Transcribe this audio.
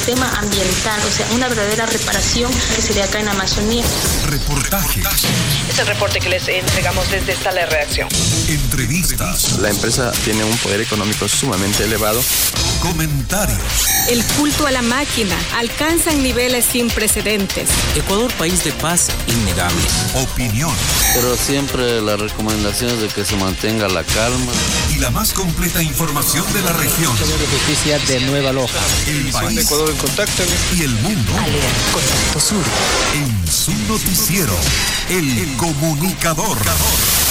tema ambiental, o sea, una verdadera reparación que se dé acá en la Amazonía. Reportajes. Es el reporte que les entregamos desde Sala de Redacción. Entrevistas. La empresa tiene un poder económico sumamente elevado. Comentarios. El culto a la máquina alcanza niveles sin precedentes. Ecuador, país de paz innegable. Opinión. Pero siempre la recomendación es de que se mantenga la calma. Y la más completa información de la región. de Justicia de Nueva Loja. El país. De Ecuador en contacto. Y el mundo. Contacto Sur. En su noticiero, El Comunicador.